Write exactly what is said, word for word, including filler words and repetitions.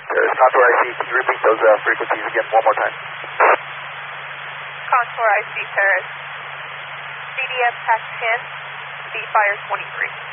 Terrace. Contour I C, can you repeat those uh, frequencies again one more time? Contour I C Terrace. C D M Pack ten, B Fire twenty-three.